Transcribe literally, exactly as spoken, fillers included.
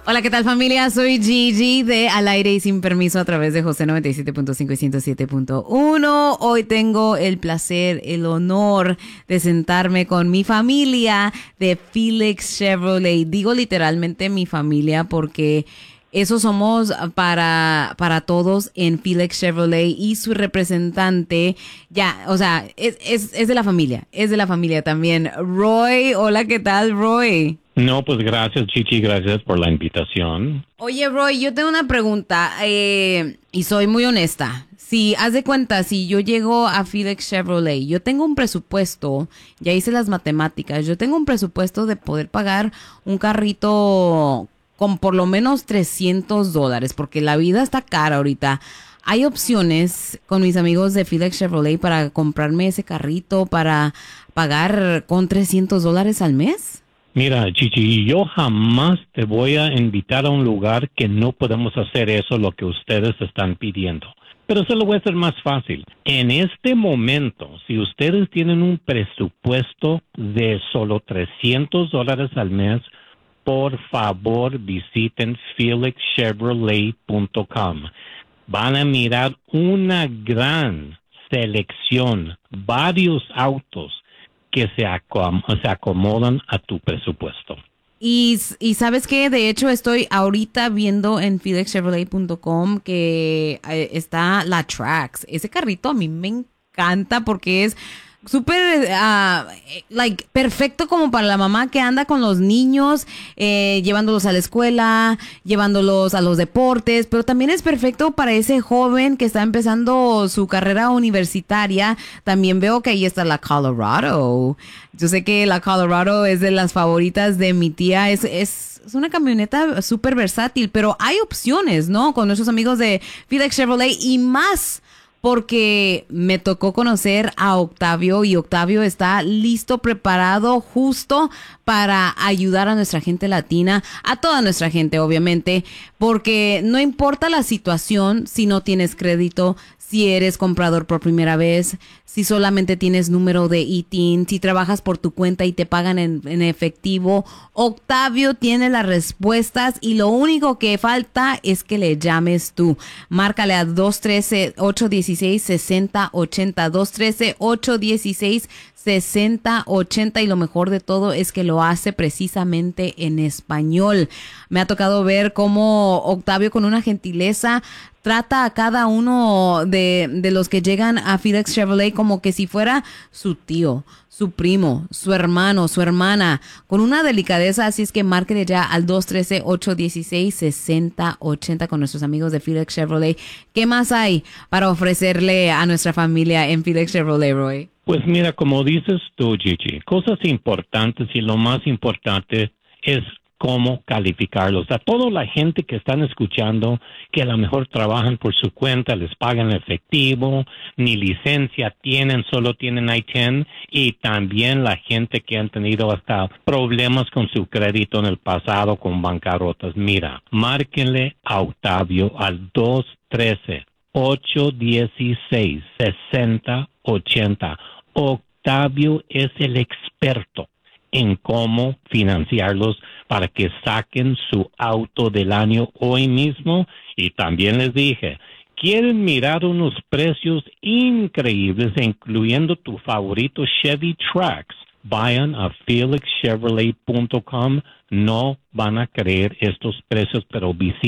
Hola, ¿qué tal familia? Soy Gigi de Al Aire y Sin Permiso a través de José noventa y siete punto cinco y ciento siete punto uno. Hoy tengo el placer, el honor de sentarme con mi familia de Felix Chevrolet. Digo literalmente mi familia porque eso somos para, para todos en Felix Chevrolet y su representante, ya, o sea, es, es, es de la familia, es de la familia también. Roy, hola, ¿qué tal, Roy? No, pues gracias, Chichi, gracias por la invitación. Oye, Roy, yo tengo una pregunta eh, y soy muy honesta. Si haz de cuenta, si yo llego a Felix Chevrolet, yo tengo un presupuesto, ya hice las matemáticas, yo tengo un presupuesto de poder pagar un carrito con por lo menos trescientos dólares, porque la vida está cara ahorita. ¿Hay opciones con mis amigos de Felix Chevrolet para comprarme ese carrito, para pagar con trescientos dólares al mes? Mira, Chichi, yo jamás te voy a invitar a un lugar que no podemos hacer eso, lo que ustedes están pidiendo. Pero se lo voy a hacer más fácil. En este momento, si ustedes tienen un presupuesto de solo trescientos dólares al mes, por favor visiten felix chevrolet punto com. Van a mirar una gran selección, varios autos que se, acom- se acomodan a tu presupuesto. Y, y sabes que de hecho estoy ahorita viendo en felix chevrolet punto com que eh, está la Trax. Ese carrito a mí me encanta porque es súper, uh, like, perfecto como para la mamá que anda con los niños, eh, llevándolos a la escuela, llevándolos a los deportes, pero también es perfecto para ese joven que está empezando su carrera universitaria. También veo que ahí está la Colorado. Yo sé que la Colorado es de las favoritas de mi tía. Es, es, es una camioneta súper versátil, pero hay opciones, ¿no? Con nuestros amigos de Felix Chevrolet y más. Porque me tocó conocer a Octavio y Octavio está listo, preparado, justo para ayudar a nuestra gente latina, a toda nuestra gente, obviamente, porque no importa la situación, si no tienes crédito, si eres comprador por primera vez, si solamente tienes número de I T I N, si trabajas por tu cuenta y te pagan en, en efectivo, Octavio tiene las respuestas y lo único que falta es que le llames tú. Márcale a dos uno tres, ocho uno seis, seis cero ocho cero, dos uno tres, ocho uno seis, seis cero ocho cero y lo mejor de todo es que lo hace precisamente en español. Me ha tocado ver cómo Octavio con una gentileza trata a cada uno de, de los que llegan a Felix Chevrolet como que si fuera su tío, su primo, su hermano, su hermana, con una delicadeza. Así es que márquele ya al dos uno tres, ocho uno seis, seis cero ocho cero con nuestros amigos de Felix Chevrolet. ¿Qué más hay para ofrecerle a nuestra familia en Felix Chevrolet, Roy? Pues mira, como dices tú, Gigi, cosas importantes y lo más importante es cómo calificarlos. A toda la gente que están escuchando, que a lo mejor trabajan por su cuenta, les pagan efectivo, ni licencia tienen, solo tienen I diez, y también la gente que han tenido hasta problemas con su crédito en el pasado con bancarrotas. Mira, márquenle a Octavio al dos uno tres, ocho uno seis, seis cero ocho cero. Octavio es el experto en cómo financiarlos para que saquen su auto del año hoy mismo. Y también les dije, quieren mirar unos precios increíbles, incluyendo tu favorito Chevy Trax. Vayan a felix chevrolet punto com. No van a creer estos precios, pero visiten